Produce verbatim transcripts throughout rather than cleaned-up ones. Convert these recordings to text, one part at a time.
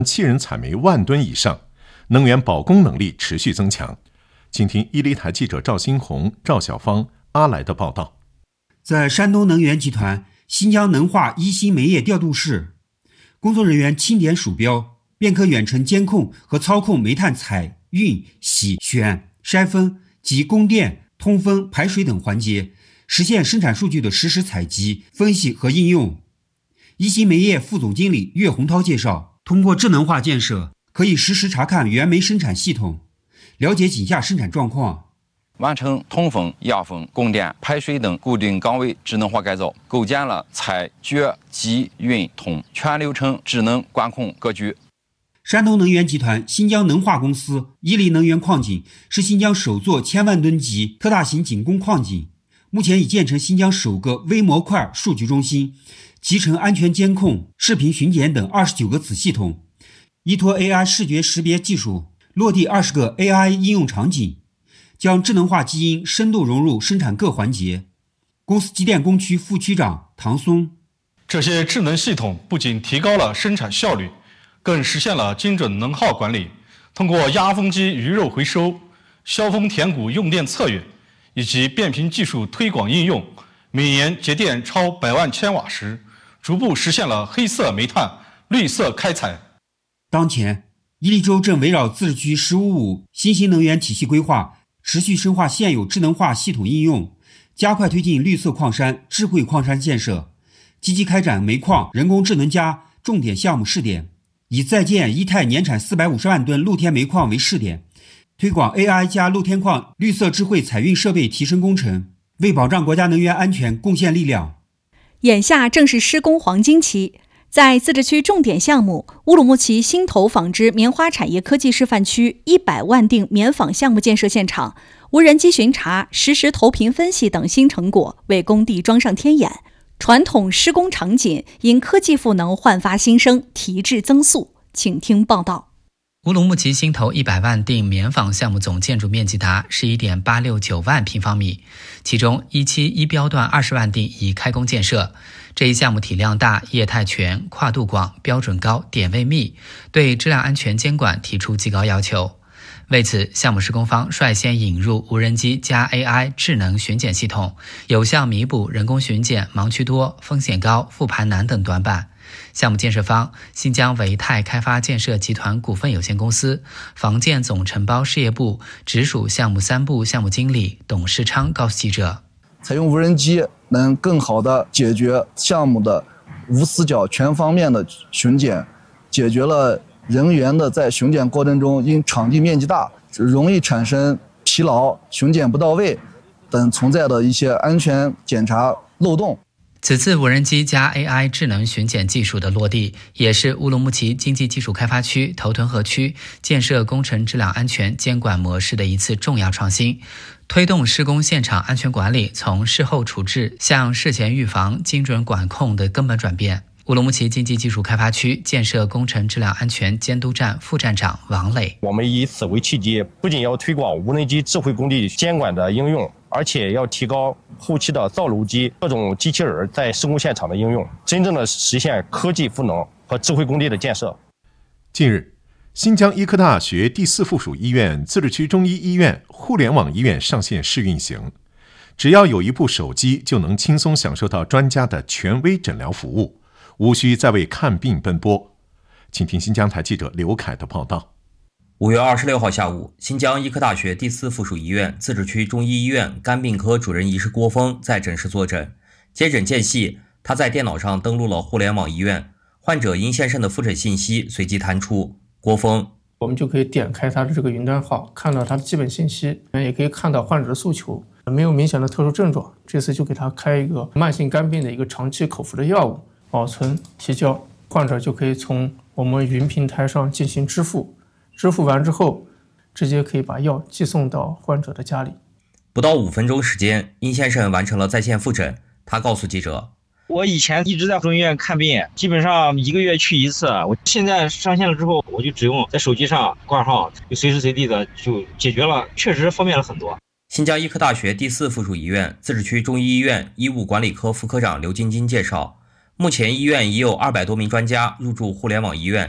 七人采煤万吨以上，能源保供能力持续增强。请听伊犁台记者赵新红、赵小芳、阿来的报道。 在山东能源集团新疆能化一星煤业调度室，工作人员轻点鼠标，便可远程监控和操控煤炭采、运、洗、选、筛分及供电、通风、排水等环节，实现生产数据的实时采集、分析和应用。一星煤业副总经理岳洪涛介绍，通过智能化建设，可以实时查看原煤生产系统，了解井下生产状况， 完成通风、压风、供电、排水等固定岗位智能化改造，构建了采、掘、集、运、通全流程智能管控格局。 山东能源集团新疆能化公司伊犁能源矿井是新疆首座千万吨级特大型井工矿井，目前已建成新疆首个微模块数据中心，集成安全监控、视频巡检等二十九个子系统，依托 A I 视觉识别技术落地二十个 A I 应用场景，将智能化基因深度融入生产各环节。公司机电工区副区长唐松， 这些智能系统不仅提高了生产效率，更实现了精准能耗管理。通过压风机余肉回收、削峰填谷用电测阅以及变频技术推广应用，每年节电超百万千瓦时，逐步实现了黑色煤炭绿色开采。 当前，伊犁州正围绕自治区“十五五”新兴能源体系规划，持续深化现有智能化系统应用，加快推进绿色矿山、智慧矿山建设，积极开展煤矿人工智能加重点项目试点，以在建一泰年产四百五十万吨露天煤矿为试点，推广 A I 加露天矿绿色智慧采运设备提升工程，为保障国家能源安全贡献力量。 眼下正是施工黄金期，在自治区重点项目乌鲁木齐新头纺织棉花产业科技示范区一百万锭棉纺项目建设现场，无人机巡查、实时投屏分析等新成果为工地装上天眼，传统施工场景因科技赋能焕发新生，提质增速。请听报道。 乌鲁木齐新头一百万锭棉纺项目总建筑面积达 十一点八六九万平方米，其中一期一标段二十万锭已开工建设。这一项目体量大、业态全、跨度广、标准高、点位密，对质量安全监管提出极高要求。为此，项目施工方率先引入无人机加 A I 智能巡检系统，有效弥补人工巡检盲区多、风险高、复盘难等短板。项目建设方新疆维泰开发建设集团股份有限公司房建总承包事业部直属项目三部项目经理董世昌告诉记者， 采用无人机能更好地解决项目的无死角全方面的巡检，解决了人员的在巡检过程中因场地面积大容易产生疲劳、巡检不到位等存在的一些安全检查漏洞。 此次无人机加 A I 智能巡检技术的落地，也是乌鲁木齐经济技术开发区头屯河区建设工程质量安全监管模式的一次重要创新，推动施工现场安全管理从事后处置向事前预防、精准管控的根本转变。乌鲁木齐经济技术开发区建设工程质量安全监督站副站长王磊， 我们以此为契机，不仅要推广无人机智慧工地监管的应用，而且要提高后期的造楼机、各种机器人在施工现场的应用，真正的实现科技赋能和智慧工地的建设。 近日，新疆医科大学第四附属医院、自治区中医医院、互联网医院上线试运行，只要有一部手机，就能轻松享受到专家的权威诊疗服务，无需再为看病奔波。请听新疆台记者刘凯的报道。 五月二十六号下午，新疆医科大学第四附属医院、自治区中医医院肝病科主任医师郭峰在诊室坐诊。接诊间隙，他在电脑上登录了互联网医院，患者殷先生的复诊信息随即弹出。郭峰， 我们就可以点开他的这个云端号，看到他的基本信息，也可以看到患者的诉求，没有明显的特殊症状，这次就给他开一个慢性肝病的一个长期口服的药物，保存提交，患者就可以从我们云平台上进行支付，支付完之后直接可以把药寄送到患者的家里。 不到五分钟时间，殷先生完成了在线复诊。他告诉记者， 我以前一直在中医院看病，基本上一个月去一次，我现在上线了之后，我就只用在手机上挂号，就随时随地的就解决了，确实方便了很多。 新疆医科大学第四附属医院、自治区中医医院医务管理科副科长刘晶晶介绍，目前医院已有二百多名专家入驻互联网医院，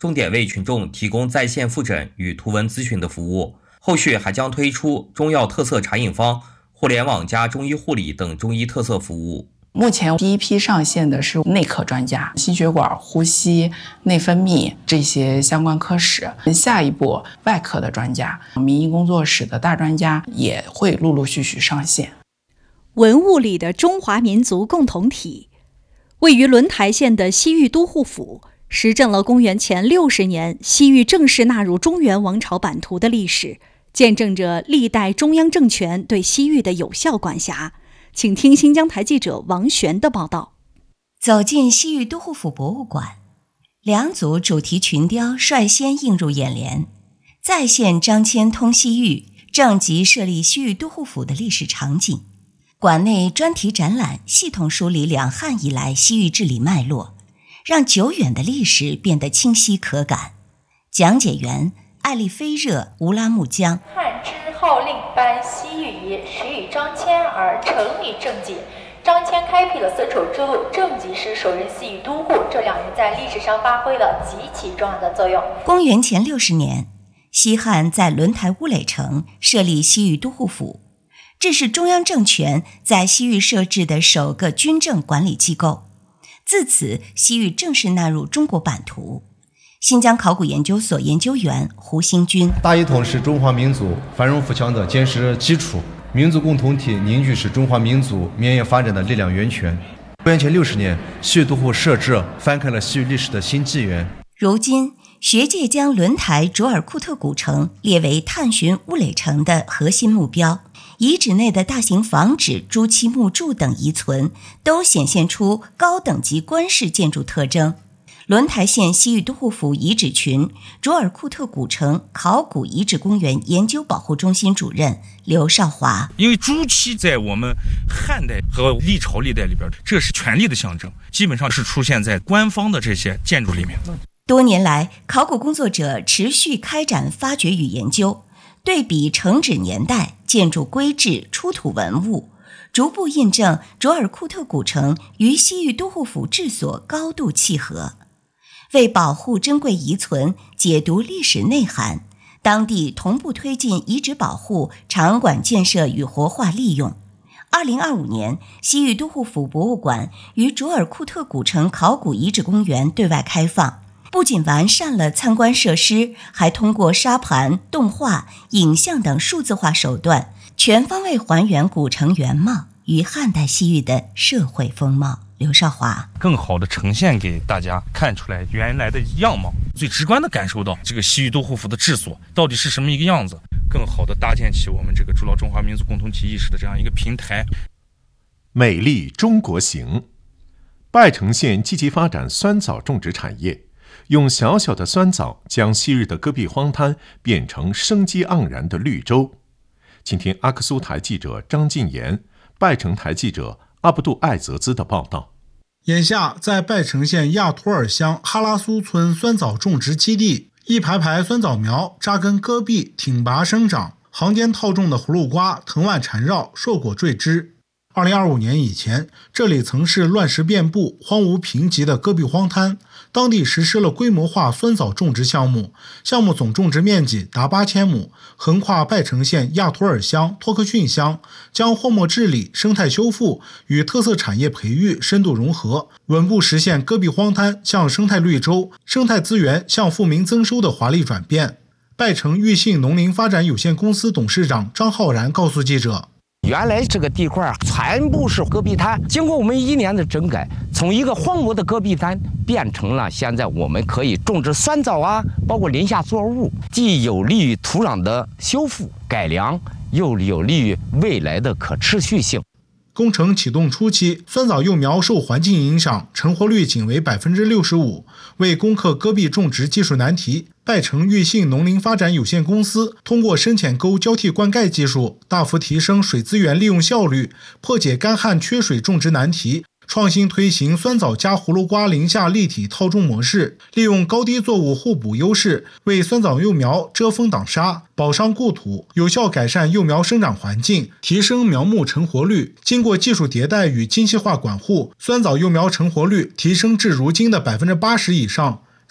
重点为群众提供在线复诊与图文咨询的服务。后续还将推出中药特色茶饮方、互联网加中医护理等中医特色服务。 目前第一批上线的是内科专家，心血管、呼吸、内分泌这些相关科室。下一步外科的专家、民医工作室的大专家也会陆陆续续上线。 文物里的中华民族共同体，位于轮台县的西域都护府，实证了公元前六十年西域正式纳入中原王朝版图的历史，见证着历代中央政权对西域的有效管辖。请听新疆台记者王璇的报道。 走进西域都护府博物馆，两组主题群雕率先映入眼帘，再现张骞通西域、正极设立西域都护府的历史场景。馆内专题展览系统梳理两汉以来西域治理脉络，让久远的历史变得清晰可感。讲解员艾丽飞热、吴拉木江。 汉之号令颁西域仪，始与张骞而成于正极。张骞开辟了丝绸之路，正极是首任西域都护，这两人在历史上发挥了极其重要的作用。 公元前六十年，西汉在轮台乌垒城设立西域都护府，这是中央政权在西域设置的首个军政管理机构。自此，西域正式纳入中国版图。新疆考古研究所研究员胡兴军： 大一统是中华民族繁荣富强的坚实基础，民族共同体凝聚是中华民族绵延发展的力量源泉。公元前六十年，西域都护设置翻开了西域历史的新纪元。 如今，学界将轮台卓尔库特古城列为探寻乌垒城的核心目标。遗址内的大型房址、朱漆木柱等遗存，都显现出高等级官式建筑特征。轮台县西域都护府遗址群卓尔库特古城考古遗址公园研究保护中心主任刘少华： 因为朱漆在我们汉代和历朝历代里边，这是权力的象征，基本上是出现在官方的这些建筑里面。 多年来，考古工作者持续开展发掘与研究，对比城址年代、建筑规制、出土文物，逐步印证卓尔库特古城与西域都护府治所高度契合。为保护珍贵遗存，解读历史内涵，当地同步推进遗址保护、场馆建设与活化利用。二零二五年，西域都护府博物馆与卓尔库特古城考古遗址公园对外开放，不仅完善了参观设施，还通过沙盘、动画、影像等数字化手段，全方位还原古城原貌与汉代西域的社会风貌。刘少华： 更好的呈现给大家看出来原来的样貌，最直观的感受到这个西域都护府的治所到底是什么一个样子，更好的搭建起我们这个筑牢中华民族共同体意识的这样一个平台。 美丽中国行，拜城县积极发展酸枣种植产业，用小小的酸枣将昔日的戈壁荒滩变成生机盎然的绿洲。请听阿克苏台记者张晋言、拜城台记者阿布杜艾泽兹的报道。 眼下，在拜城县亚图尔乡哈拉苏村酸枣种植基地，一排排酸枣苗扎根戈壁，挺拔生长，行间套种的葫芦瓜藤蔓缠绕，硕果坠枝。二零二五年以前，这里曾是乱石遍布、荒芜贫瘠的戈壁荒滩。当地实施了规模化酸枣种植项目，项目总种植面积达八千亩，横跨拜城县亚图尔乡、托克逊乡，将荒漠治理、生态修复与特色产业培育深度融合，稳步实现戈壁荒滩向生态绿洲、生态资源向富民增收的华丽转变。拜城裕信农林发展有限公司董事长张浩然告诉记者： 原来这个地块全部是戈壁滩，经过我们一年的整改，从一个荒芜的戈壁滩变成了现在我们可以种植酸枣啊，包括林下作物，既有利于土壤的修复改良，又有利于未来的可持续性。 工程启动初期，酸枣幼苗受环境影响，成活率仅为百分之六十五。为攻克戈壁种植技术难题，拜城裕信农林发展有限公司通过深浅沟交替灌溉技术，大幅提升水资源利用效率，破解干旱缺水种植难题，创新推行酸枣加葫芦瓜林下立体套种模式，利用高低作物互补优势，为酸枣幼苗遮风挡沙，保墒固土，有效改善幼苗生长环境，提升苗木成活率。经过技术迭代与精细化管护，酸枣幼苗成活率提升至如今的百分之八十以上。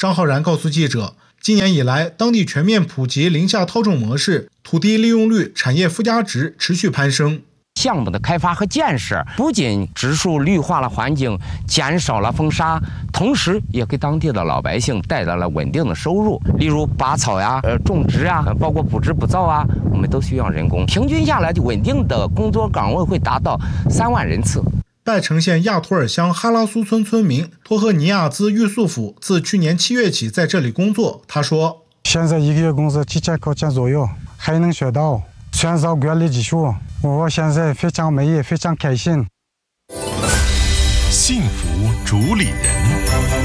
张浩然告诉记者，今年以来，当地全面普及林下套种模式，土地利用率、产业附加值持续攀升。 项目的开发和建设不仅植树绿化了环境，减少了风沙，同时也给当地的老百姓带来了稳定的收入。例如拔草呀、呃种植啊，包括补植补造啊，我们都需要人工。平均下来，就稳定的工作岗位会达到三万人次。 拜城县亚图尔乡哈拉苏村村民托赫尼亚兹玉素甫自去年七月起在这里工作。他说：“ 现在一个月工资七千块钱左右，还能学到全造管理技术。我现在非常满意，非常开心。” 幸福主理人。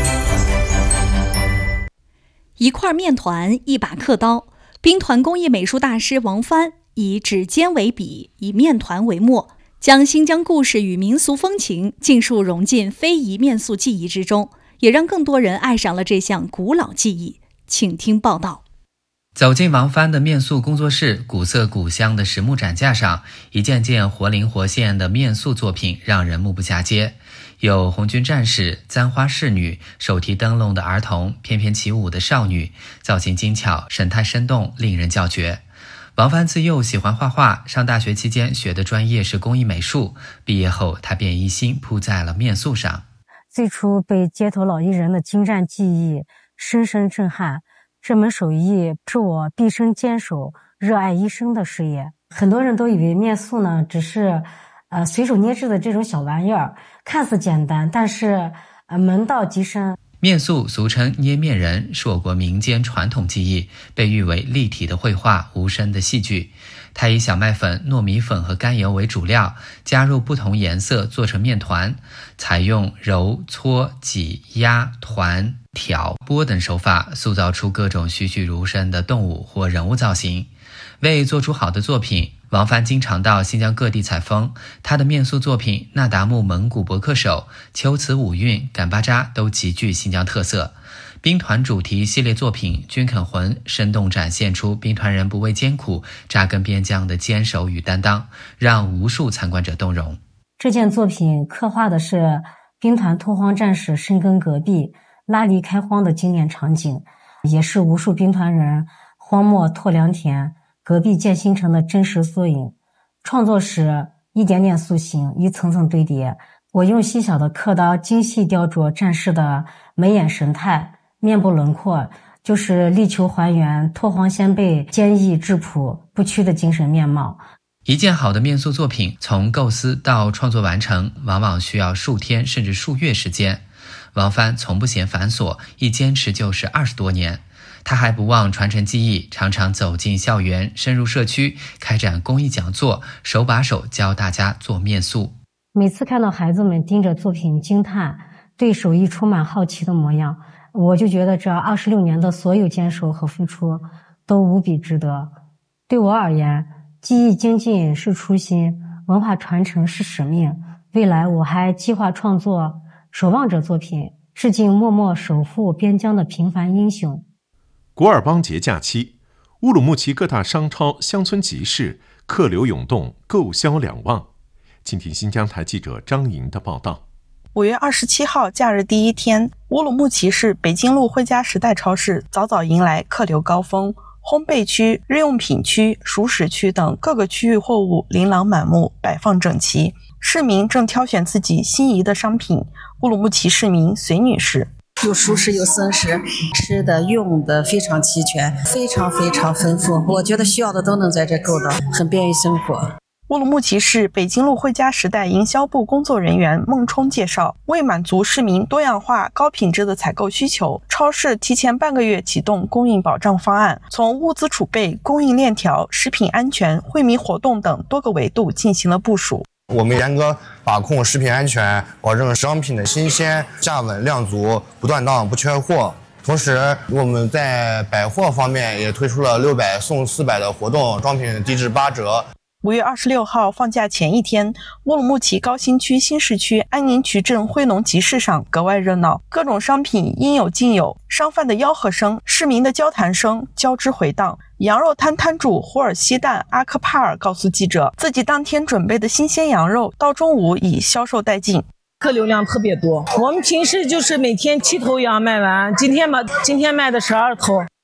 一块面团，一把刻刀。兵团工艺美术大师王帆以指尖为笔，以面团为墨，将新疆故事与民俗风情尽数融进非遗面塑技艺之中，也让更多人爱上了这项古老技艺。请听报道。 走进王帆的面塑工作室，古色古香的实木展架上，一件件活灵活现的面塑作品让人目不暇接。有红军战士、簪花仕女、手提灯笼的儿童、翩翩起舞的少女，造型精巧，神态生动，令人叫绝。王帆自幼喜欢画画，上大学期间学的专业是工艺美术，毕业后他便一心扑在了面塑上。 最初被街头老艺人的精湛技艺深深震撼，这门手艺是我毕生坚守、热爱一生的事业。很多人都以为面塑呢，只是呃随手捏制的这种小玩意儿，看似简单，但是呃门道极深。 面塑俗称捏面人，是我国民间传统技艺，被誉为立体的绘画、无声的戏剧。它以小麦粉、糯米粉和甘油为主料，加入不同颜色做成面团，采用揉、搓、挤、压、团、挑、拨等手法，塑造出各种栩栩如生的动物或人物造型。为做出好的作品，王帆经常到新疆各地采风，他的面塑作品《那达慕蒙古博克手》、秋瓷五韵、赶巴扎都极具新疆特色。兵团主题系列作品《军肯魂》生动展现出兵团人不畏艰苦、扎根边疆的坚守与担当，让无数参观者动容。 这件作品刻画的是兵团拓荒战士深耕戈壁、拉犁开荒的经典场景，也是无数兵团人荒漠拓良田、戈壁建新城的真实缩影。创作时一点点塑形，一层层堆叠。我用细小的刻刀精细雕琢战士的眉眼神态、面部轮廓，就是力求还原拓荒先辈坚毅质朴不屈的精神面貌。 一件好的面塑作品，从构思到创作完成，往往需要数天甚至数月时间。王帆从不嫌繁琐，一坚持就是二十多年。他还不忘传承技艺，常常走进校园，深入社区，开展公益讲座，手把手教大家做面塑。 每次看到孩子们盯着作品惊叹，对手艺充满好奇的模样，我就觉得这二十六年的所有坚守和付出都无比值得。对我而言，技艺精进是初心，文化传承是使命。未来我还计划创作守望者作品，致敬默默守护边疆的平凡英雄。 古尔邦节假期，乌鲁木齐各大商超、乡村集市客流涌动，购销两旺。请听新疆台记者张莹的报道。 五月二十七号假日第一天，乌鲁木齐市北京路汇佳时代超市早早迎来客流高峰，烘焙区、日用品区、熟食区等各个区域货物琳琅满目，摆放整齐。市民正挑选自己心仪的商品。乌鲁木齐市民隋女士： 有熟食有生食，吃的用的非常齐全，非常非常丰富，我觉得需要的都能在这购到，很便于生活。 乌鲁木齐市北京路汇佳时代营销部工作人员孟冲介绍，为满足市民多样化、高品质的采购需求，超市提前半个月启动供应保障方案，从物资储备、供应链条、食品安全、惠民活动等多个维度进行了部署。 我们严格把控食品安全，保证商品的新鲜、价稳、量足，不断档、不缺货。同时，我们在百货方面也推出了六百送四百的活动，装品低至八折。 五月二十六号放假前一天，乌鲁木齐高新区新市区安宁渠镇惠农集市上格外热闹，各种商品应有尽有，商贩的吆喝声、市民的交谈声交织回荡。羊肉摊摊主胡尔西旦阿克帕尔告诉记者，自己当天准备的新鲜羊肉到中午已销售殆尽。 客流量特别多。我们平时就是每天七头羊卖完，今天把今天卖的十二头。